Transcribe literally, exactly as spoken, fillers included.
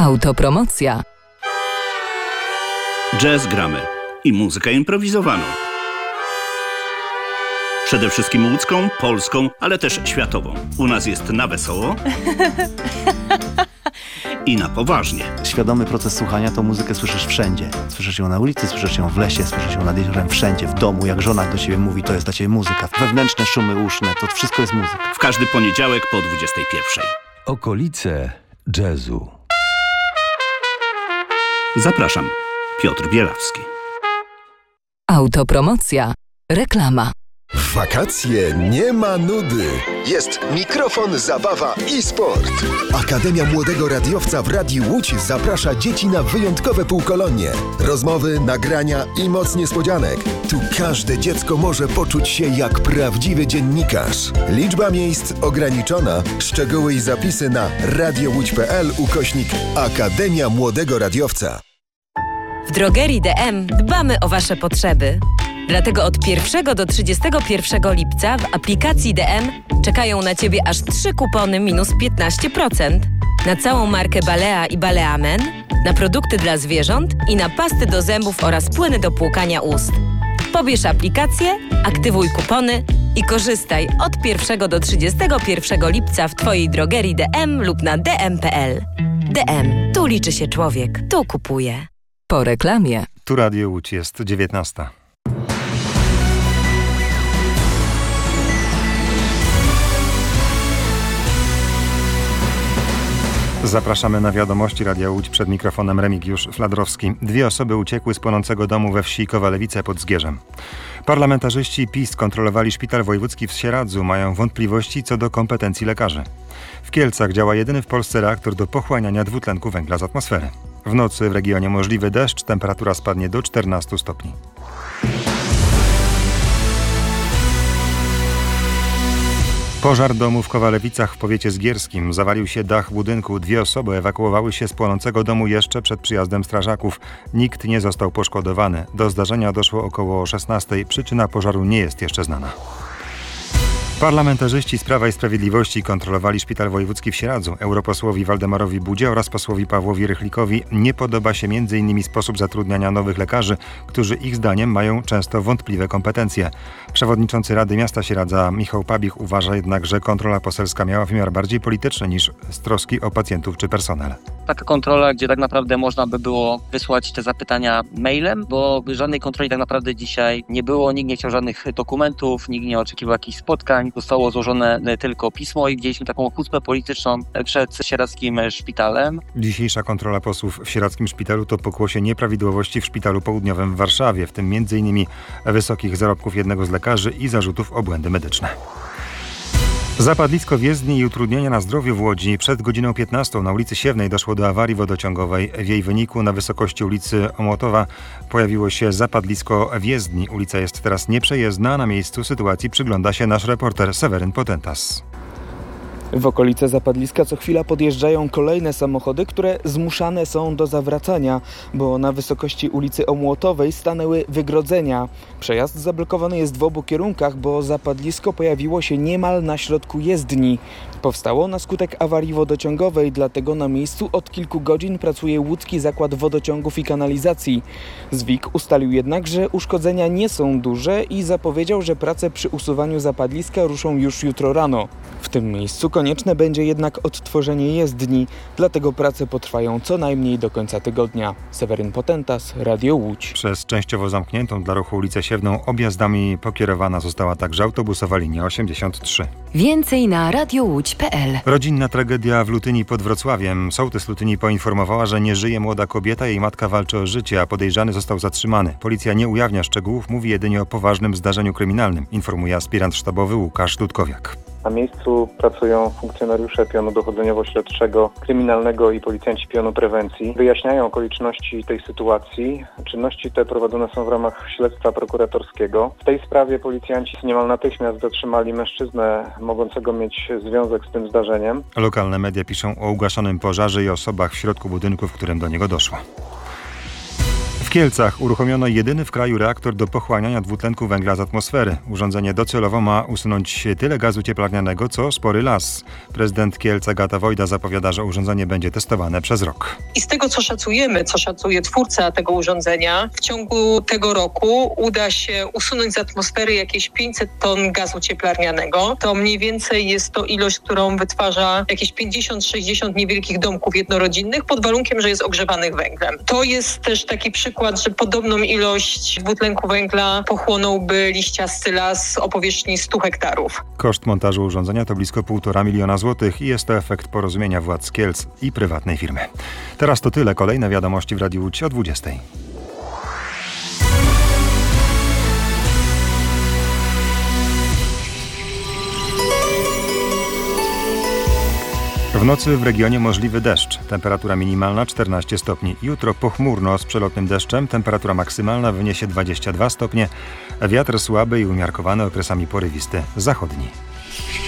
Autopromocja. Jazz gramy i muzykę improwizowaną. Przede wszystkim łódzką, polską, ale też światową. U nas jest na wesoło i na poważnie. Świadomy proces słuchania to muzykę słyszysz wszędzie. Słyszysz ją na ulicy, słyszysz ją w lesie, słyszysz ją nad jeziorem, wszędzie, w domu. Jak żona do ciebie mówi, to jest dla ciebie muzyka. Wewnętrzne szumy uszne, to wszystko jest muzyka. W każdy poniedziałek po dwudziestej pierwszej. Okolice jazzu. Zapraszam, Piotr Bielawski. Autopromocja. Reklama. W wakacje nie ma nudy. Jest mikrofon, zabawa i sport. Akademia Młodego Radiowca w Radiu Łódź zaprasza dzieci na wyjątkowe półkolonie. Rozmowy, nagrania i moc niespodzianek. Tu każde dziecko może poczuć się jak prawdziwy dziennikarz. Liczba miejsc ograniczona. Szczegóły i zapisy na radiołódź.pl ukośnik Akademia Młodego Radiowca. W drogerii D M dbamy o Wasze potrzeby. Dlatego od pierwszego do trzydziestego pierwszego lipca w aplikacji D M czekają na Ciebie aż trzy kupony minus piętnaście procent. Na całą markę Balea i Baleamen, na produkty dla zwierząt i na pasty do zębów oraz płyny do płukania ust. Pobierz aplikację, aktywuj kupony i korzystaj od pierwszego do trzydziestego pierwszego lipca w Twojej drogerii D M lub na d m kropka p l. D M. Tu liczy się człowiek. Tu kupuje. Po reklamie. Tu Radio Łódź, jest dziewiętnasta. Zapraszamy na wiadomości Radia Łódź, przed mikrofonem Remigiusz Fladrowski. Dwie osoby uciekły z płonącego domu we wsi Kowalewice pod Zgierzem. Parlamentarzyści PiS kontrolowali szpital wojewódzki w Sieradzu, mają wątpliwości co do kompetencji lekarzy. W Kielcach działa jedyny w Polsce reaktor do pochłaniania dwutlenku węgla z atmosfery. W nocy w regionie możliwy deszcz, temperatura spadnie do czternastu stopni. Pożar domu w Kowalewicach w powiecie zgierskim. Zawalił się dach budynku. Dwie osoby ewakuowały się z płonącego domu jeszcze przed przyjazdem strażaków. Nikt nie został poszkodowany. Do zdarzenia doszło około szesnastej. Przyczyna pożaru nie jest jeszcze znana. Parlamentarzyści z Prawa i Sprawiedliwości kontrolowali szpital wojewódzki w Sieradzu. Europosłowi Waldemarowi Budzie oraz posłowi Pawłowi Rychlikowi nie podoba się między innymi sposób zatrudniania nowych lekarzy, którzy ich zdaniem mają często wątpliwe kompetencje. Przewodniczący Rady Miasta Sieradza Michał Pabich uważa jednak, że kontrola poselska miała wymiar bardziej polityczny niż z troski o pacjentów czy personel. Taka kontrola, gdzie tak naprawdę można by było wysłać te zapytania mailem, bo żadnej kontroli tak naprawdę dzisiaj nie było. Nikt nie chciał żadnych dokumentów, nikt nie oczekiwał jakichś spotkań. Zostało złożone tylko pismo i widzieliśmy taką hucpę polityczną przed sieradzkim szpitalem. Dzisiejsza kontrola posłów w sieradzkim szpitalu to pokłosie nieprawidłowości w szpitalu południowym w Warszawie, w tym między innymi wysokich zarobków jednego z lekarzy i zarzutów o błędy medyczne. Zapadlisko w jezdni i utrudnienia na zdrowiu w Łodzi. Przed godziną piętnastą na ulicy Siewnej doszło do awarii wodociągowej. W jej wyniku na wysokości ulicy Omotowa pojawiło się zapadlisko w jezdni. Ulica jest teraz nieprzejezdna, a na miejscu sytuacji przygląda się nasz reporter Seweryn Potentas. W okolice zapadliska co chwila podjeżdżają kolejne samochody, które zmuszane są do zawracania, bo na wysokości ulicy Omłotowej stanęły wygrodzenia. Przejazd zablokowany jest w obu kierunkach, bo zapadlisko pojawiło się niemal na środku jezdni. Powstało na skutek awarii wodociągowej, dlatego na miejscu od kilku godzin pracuje Łódzki Zakład Wodociągów i Kanalizacji. Zwik ustalił jednak, że uszkodzenia nie są duże i zapowiedział, że prace przy usuwaniu zapadliska ruszą już jutro rano. W tym miejscu konieczne będzie jednak odtworzenie jezdni, dlatego prace potrwają co najmniej do końca tygodnia. Seweryn Potentas, Radio Łódź. Przez częściowo zamkniętą dla ruchu ulicę Siewną objazdami pokierowana została także autobusowa linia osiemdziesiąt trzy. Więcej na radiołódź kropka p l. Rodzinna tragedia w Lutyni pod Wrocławiem. Sołtys Lutyni poinformowała, że nie żyje młoda kobieta, jej matka walczy o życie, a podejrzany został zatrzymany. Policja nie ujawnia szczegółów, mówi jedynie o poważnym zdarzeniu kryminalnym, informuje aspirant sztabowy Łukasz Dudkowiak. Na miejscu pracują funkcjonariusze pionu dochodzeniowo-śledczego, kryminalnego i policjanci pionu prewencji. Wyjaśniają okoliczności tej sytuacji. Czynności te prowadzone są w ramach śledztwa prokuratorskiego. W tej sprawie policjanci niemal natychmiast zatrzymali mężczyznę mogącego mieć związek z tym zdarzeniem. Lokalne media piszą o ugaszonym pożarze i osobach w środku budynku, w którym do niego doszło. W Kielcach uruchomiono jedyny w kraju reaktor do pochłaniania dwutlenku węgla z atmosfery. Urządzenie docelowo ma usunąć tyle gazu cieplarnianego, co spory las. Prezydent Kielc Agata Wojda zapowiada, że urządzenie będzie testowane przez rok. I z tego, co szacujemy, co szacuje twórca tego urządzenia, w ciągu tego roku uda się usunąć z atmosfery jakieś pięćset ton gazu cieplarnianego. To mniej więcej jest to ilość, którą wytwarza jakieś pięćdziesiąt sześćdziesiąt niewielkich domków jednorodzinnych pod warunkiem, że jest ogrzewanych węglem. To jest też taki przykład, że podobną ilość dwutlenku węgla pochłonąłby liściasty las o powierzchni stu hektarów. Koszt montażu urządzenia to blisko półtora miliona złotych i jest to efekt porozumienia władz Kielc i prywatnej firmy. Teraz to tyle. Kolejne wiadomości w Radiu Łódź o dwudziestej. W nocy w regionie możliwy deszcz. Temperatura minimalna czternaście stopni. Jutro pochmurno z przelotnym deszczem. Temperatura maksymalna wyniesie dwadzieścia dwa stopnie. Wiatr słaby i umiarkowany, okresami porywisty zachodni.